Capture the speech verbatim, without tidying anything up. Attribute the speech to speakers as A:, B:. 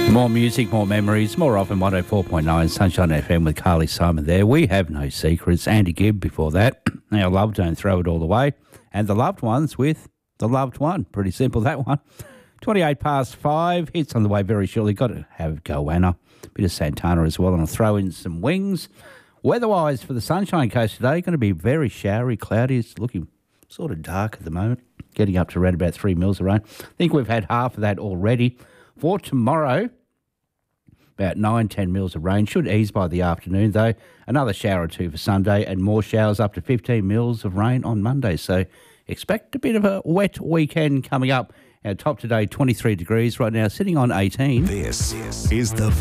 A: More music, more memories, more often one oh four point nine Sunshine F M with Carly Simon there. We have no secrets. Andy Gibb before that. Our love, don't throw it all away. And the loved ones with the loved one. Pretty simple, that one. twenty-eight past five. Hits on the way very shortly. Got to have Goanna. Bit of Santana as well. And I'll throw in some wings. Weather-wise for the Sunshine Coast today, going to be very showery, cloudy. It's looking sort of dark at the moment. Getting up to around about three mils of rain. I think we've had half of that already. For tomorrow, about nine, ten mils of rain. Should ease by the afternoon, though. Another shower or two for Sunday and more showers up to fifteen mils of rain on Monday. So expect a bit of a wet weekend coming up. Our top today, twenty-three degrees right now, sitting on eighteen.
B: This is the